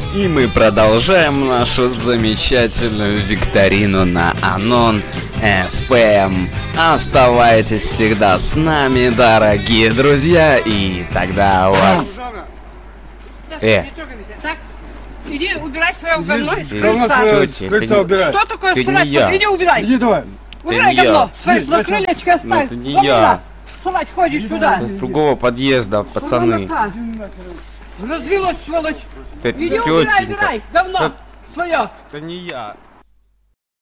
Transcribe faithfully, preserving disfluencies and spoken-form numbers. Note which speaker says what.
Speaker 1: И мы продолжаем нашу замечательную викторину на Анон эф эм. Оставайтесь всегда с нами, дорогие друзья, и тогда у вас... Э,
Speaker 2: Так, иди убирай свое говно с
Speaker 3: Говно
Speaker 2: крыльца.
Speaker 3: свое
Speaker 1: Тётя,
Speaker 3: с
Speaker 1: это
Speaker 3: крыльца
Speaker 1: не-
Speaker 3: убирай.
Speaker 2: Что такое
Speaker 1: Ты не
Speaker 2: срать?
Speaker 1: я.
Speaker 2: Иди убирай.
Speaker 3: Иди давай.
Speaker 2: Убирай
Speaker 1: не я.
Speaker 2: говно. Свое
Speaker 3: Иди,
Speaker 2: на
Speaker 3: зачем?
Speaker 2: крылечко
Speaker 1: Ну,
Speaker 2: оставь.
Speaker 1: это не
Speaker 2: Вон
Speaker 1: я.
Speaker 2: туда. Срать ходишь сюда.
Speaker 1: с другого подъезда, пацаны.
Speaker 2: Развелось, сволочь.
Speaker 1: Т-
Speaker 2: Иди убирай,
Speaker 1: тётенька.
Speaker 2: убирай говно
Speaker 1: Да-
Speaker 2: свое.
Speaker 1: Это не я.